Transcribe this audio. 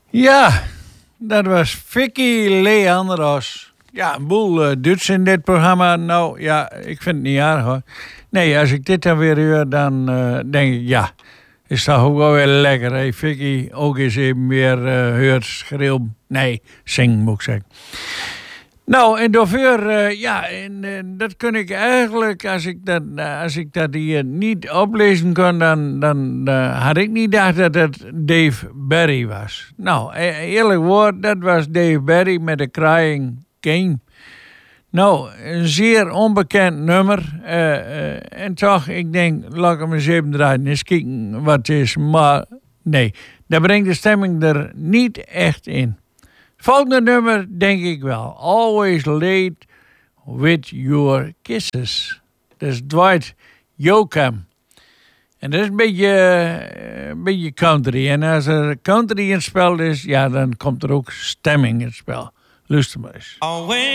Ja, dat was Vicky Leandros. Ja, een boel Duits in dit programma. Nou, ja, ik vind het niet aardig hoor. Nee, als ik dit dan weer hoor, dan denk ik, ja, is toch ook wel weer lekker. Hè? Vicky ook eens even weer hoort schreeuwen. Nee, zingen moet ik zeggen. Nou, en daarvoor, ja, en dat kun ik eigenlijk, als ik dat hier niet oplezen kon, dan had ik niet gedacht dat het Dave Barry was. Nou, eerlijk woord, dat was Dave Barry met de Crying Game. Nou, een zeer onbekend nummer. En toch, ik denk, laat ik hem eens even draaien. Eens kijken wat het is. Maar nee, dat brengt de stemming er niet echt in. Volgende nummer denk ik wel. Always Late With Your Kisses. Dat is Dwight Yoakam. En dat is een beetje country. En als er country in het spel is, ja, dan komt er ook stemming in het spel. Luister maar eens.